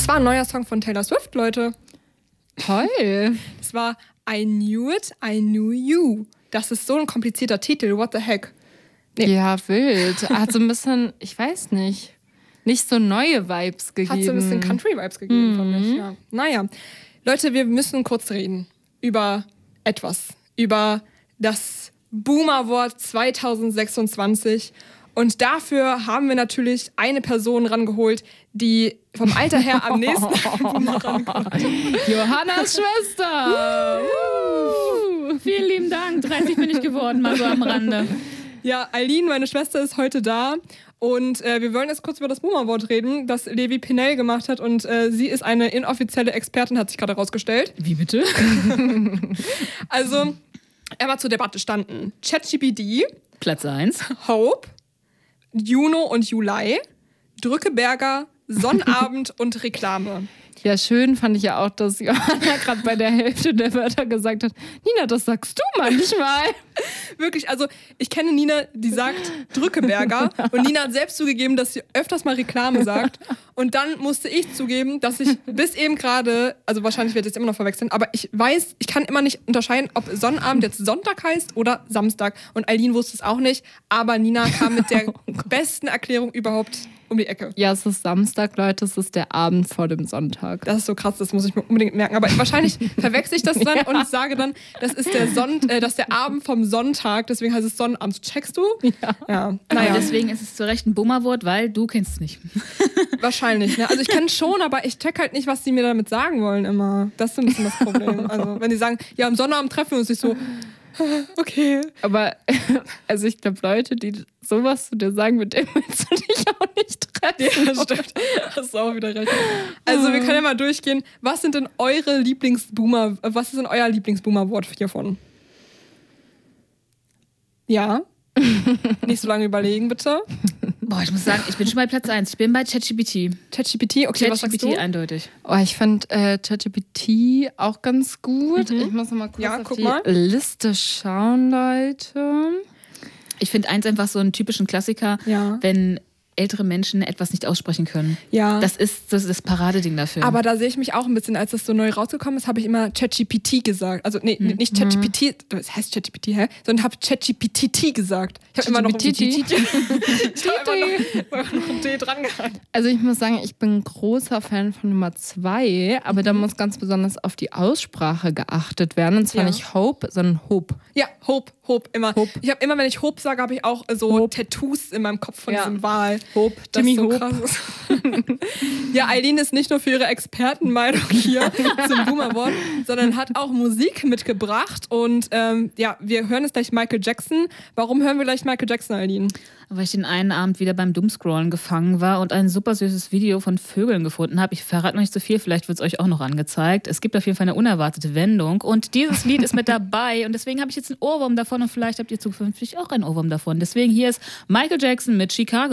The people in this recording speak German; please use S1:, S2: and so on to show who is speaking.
S1: Das war ein neuer Song von Taylor Swift, Leute.
S2: Toll.
S1: Das war I Knew It, I Knew You. Das ist so ein komplizierter Titel, what the heck.
S2: Nee. Ja, wild. Hat so ein bisschen, ich weiß nicht so neue Vibes gegeben.
S1: Hat so ein bisschen Country-Vibes gegeben von mich, ja. Naja, Leute, wir müssen kurz reden über etwas. Über das Boomer-Wort 2026. Und dafür haben wir natürlich eine Person rangeholt, die vom Alter her am nächsten Boomer rankommt.
S2: Johannas Schwester!
S3: Vielen lieben Dank. 30 bin ich geworden, mal so am Rande.
S1: Ja, Eileen, meine Schwester, ist heute da. Und wir wollen jetzt kurz über das Boomer-Wort reden, das Levi Pinnell gemacht hat. Und sie ist eine inoffizielle Expertin, hat sich gerade herausgestellt.
S3: Wie bitte?
S1: Also, einmal zur Debatte standen ChatGPT,
S3: Platz 1,
S1: Hope, Juno und Juli, Drückeberger, Sonnabend und Reklame.
S2: Ja, schön fand ich ja auch, dass Johanna gerade bei der Hälfte der Wörter gesagt hat, Nina, das sagst du manchmal.
S1: Wirklich, also ich kenne Nina, die sagt Drückeberger und Nina hat selbst zugegeben, dass sie öfters mal Reklame sagt und dann musste ich zugeben, dass ich bis eben gerade, also wahrscheinlich werde ich es immer noch verwechseln, aber ich weiß, ich kann immer nicht unterscheiden, ob Sonnabend jetzt Sonntag heißt oder Samstag und Eileen wusste es auch nicht, aber Nina kam mit der besten Erklärung überhaupt um die Ecke.
S2: Ja, es ist Samstag, Leute, es ist der Abend vor dem Sonntag.
S1: Das ist so krass, das muss ich mir unbedingt merken. Aber wahrscheinlich verwechsel ich das dann und sage dann, das ist der Abend vom Sonntag, deswegen heißt es Sonnabend. Checkst du? Ja.
S3: Naja. Aber deswegen ist es zu Recht ein Boomerwort, weil du kennst es nicht.
S1: Wahrscheinlich, ne? Also ich kenne es schon, aber ich check halt nicht, was die mir damit sagen wollen immer. Das ist ein bisschen das Problem. Also wenn die sagen, ja, am Sonnabend treffen wir uns, nicht so, okay.
S2: Aber, also ich glaube, Leute, die sowas zu dir sagen, mit dem willst du dich auch nicht treffen.
S1: Ja, stimmt. Hast du auch wieder recht. Also wir können ja mal durchgehen. Was sind denn was ist denn euer Lieblingsboomer-Wort hiervon? Ja? Nicht so lange überlegen, bitte.
S3: Boah, ich muss sagen, ich bin schon bei Platz 1. Ich bin bei ChatGPT.
S1: ChatGPT, okay, was sagst du?
S3: Eindeutig.
S2: Oh, ich fand ChatGPT auch ganz gut. Ich muss noch mal kurz auf die Liste schauen, Leute.
S3: Ich finde eins einfach so einen typischen Klassiker, wenn ältere Menschen etwas nicht aussprechen können.
S1: Ja.
S3: Das ist das Paradeding dafür.
S1: Aber da sehe ich mich auch ein bisschen, als das so neu rausgekommen ist, habe ich immer ChatGPT gesagt. Also nee, nicht ChatGPT, das heißt ChatGPT, sondern habe ChatGPT gesagt. Ich habe immer noch ein D dran gehabt.
S2: Also ich muss sagen, ich bin ein großer Fan von Nummer 2, aber da muss ganz besonders auf die Aussprache geachtet werden. Und zwar nicht Hope, sondern Hope.
S1: Ja, Hope immer. Hope. Ich habe immer, wenn ich Hope sage, habe ich auch so Tattoos in meinem Kopf von diesem Wal.
S2: Hope,
S1: Jimmy Hope. Krass ist. Ja, Eileen ist nicht nur für ihre Expertenmeinung hier zum Boomer-Wort, sondern hat auch Musik mitgebracht. Und wir hören jetzt gleich Michael Jackson. Warum hören wir gleich Michael Jackson, Eileen?
S3: Weil ich den einen Abend wieder beim Doomscrollen gefangen war und ein super süßes Video von Vögeln gefunden habe. Ich verrate noch nicht so viel, vielleicht wird es euch auch noch angezeigt. Es gibt auf jeden Fall eine unerwartete Wendung und dieses Lied ist mit dabei und deswegen habe ich jetzt einen Ohrwurm davon und vielleicht habt ihr zukünftig auch einen Ohrwurm davon. Deswegen hier ist Michael Jackson mit Chicago.